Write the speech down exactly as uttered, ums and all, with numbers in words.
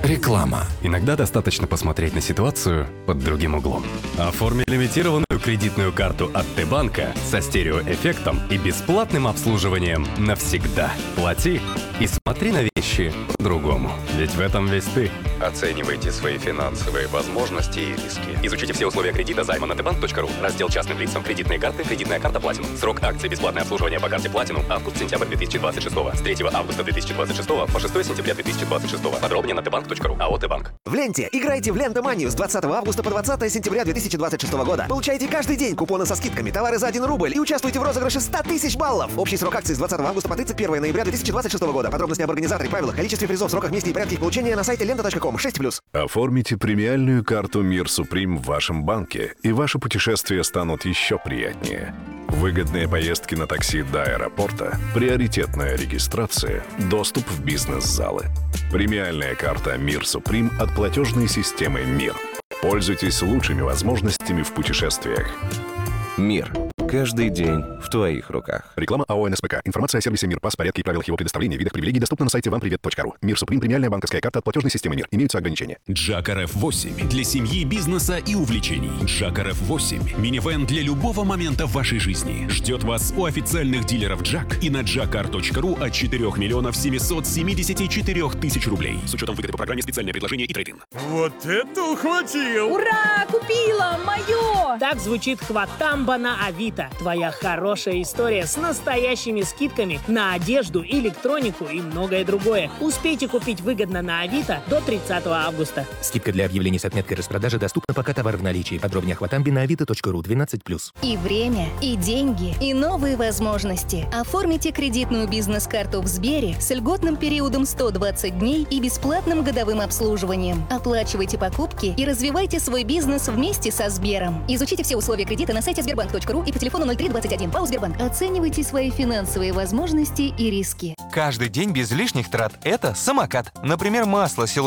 Реклама. Иногда достаточно посмотреть на ситуацию под другим углом. Оформи лимитированную кредитную карту от Т-банка со стереоэффектом и бесплатным обслуживанием навсегда. Плати и смотри на вещи по-другому. Ведь в этом весь ты. Оценивайте свои финансовые возможности и риски. Изучите все условия кредита займа на тбанк точка ру. Раздел частным лицам, кредитные карты, кредитная карта Platinum. Срок акции бесплатное обслуживание по карте Platinum август-сентябрь две тысячи двадцать шестого. С третьего августа две тысячи двадцать шестого по шестое сентября две тысячи двадцать шестого. Подробнее на тбанк точка ру. АО Т-банк. В ленте играйте в Лентоманию с двадцатого августа по двадцатое сентября две тысячи двадцать шестого года. Получайте каждый день купоны со скидками, товары за один рубль и участвуйте в розыгрыше ста тысяч баллов. Общий срок акции с двадцатого августа по тридцать первое ноября две тысячи двадцать шестого года. Подробности об организаторе, правилах, количестве призов, сроках, месте и порядке их получения на сайте лента точка ком. шесть плюс. Оформите премиальную карту «Мир Суприм» в вашем банке, и ваши путешествия станут еще приятнее. Выгодные поездки на такси до аэропорта, приоритетная регистрация, доступ в бизнес-залы. Премиальная карта «Мир Суприм» от платежной системы «Мир». Пользуйтесь лучшими возможностями в путешествиях. Мир. Каждый день в твоих руках. Реклама АО НСПК. Информация о сервисе «Мир», пас, порядке и правилах его предоставления, видах привилегий доступна на сайте вам привет точка ру. «Мир Суприм» — премиальная банковская карта от платежной системы «Мир». Имеются ограничения. Джак эр эф восемь для семьи, бизнеса и увлечений. Джак эр эф восемь – минивэн для любого момента в вашей жизни. Ждет вас у официальных дилеров Джак и на джакар точка ру от четырёх миллионов семисот семидесяти четырёх тысяч рублей. С учетом выгоды по программе «Специальное предложение» и трейдинг. Вот это ухватил! Ура! Купила! Мое! Так звучит хватамба на Авито. Твоя хорошая история с настоящими скидками на одежду, электронику и многое другое. Успейте купить выгодно на Авито до тридцатого августа. Скидка для объявлений с отметкой распродажи доступна, пока товар в наличии. Подробнее о хватамбе на авито точка ру. двенадцать плюс. И время, и деньги, и новые возможности. Оформите кредитную бизнес-карту в Сбере с льготным периодом сто двадцать дней и бесплатным годовым обслуживанием. Оплачивайте покупки и развивайте свой бизнес вместе со Сбером. Изучите все условия кредита на сайте сбербанк точка ру и по телефону ноль три двадцать один. ПАО Сбербанк. Оценивайте свои финансовые возможности и риски. Каждый день без лишних трат – это самокат. Например, масло село